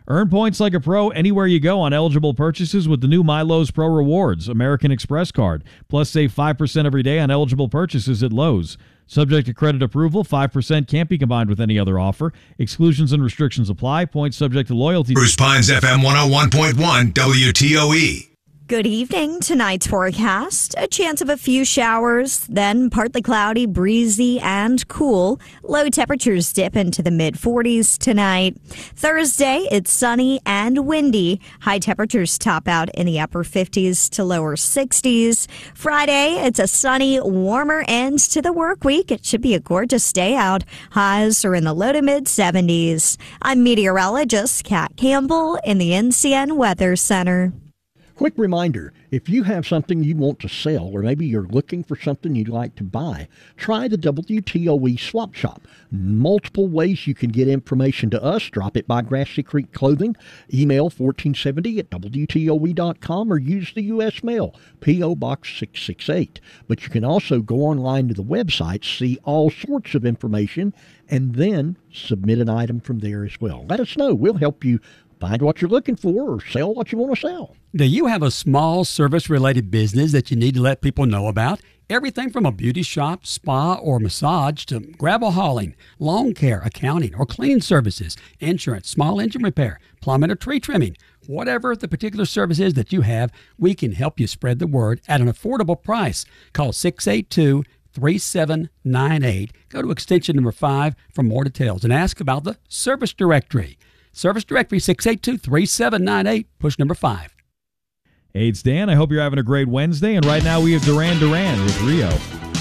Earn points like a pro anywhere you go on eligible purchases with the new MyLowe's Pro Rewards American Express card. Plus, save 5% every day on eligible purchases at Lowe's. Subject to credit approval, 5% can't be combined with any other offer. Exclusions and restrictions apply. Points subject to loyalty. Bruce Pines FM 101.1 WTOE. Good evening. Tonight's forecast, a chance of a few showers, then partly cloudy, breezy, and cool. Low temperatures dip into the mid-40s tonight. Thursday, it's sunny and windy. High temperatures top out in the upper 50s to lower 60s. Friday, it's a sunny, warmer end to the work week. It should be a gorgeous day out. Highs are in the low to mid-70s. I'm meteorologist Kat Campbell in the NCN Weather Center. Quick reminder, if you have something you want to sell or maybe you're looking for something you'd like to buy, try the WTOE Swap Shop. Multiple ways you can get information to us. Drop it by Grassy Creek Clothing, email 1470@WTOE.com, or use the U.S. mail, P.O. Box 668. But you can also go online to the website, see all sorts of information, and then submit an item from there as well. Let us know. We'll help you find what you're looking for or sell what you want to sell. Do you have a small service-related business that you need to let people know about? Everything from a beauty shop, spa, or massage to gravel hauling, lawn care, accounting, or cleaning services, insurance, small engine repair, plumbing, or tree trimming. Whatever the particular service is that you have, we can help you spread the word at an affordable price. Call 682-3798. Go to extension number 5 for more details and ask about the Service Directory. Service Directory 682-3798, push number 5. Hey, it's Dan. I hope you're having a great Wednesday. And right now we have Duran Duran with Rio.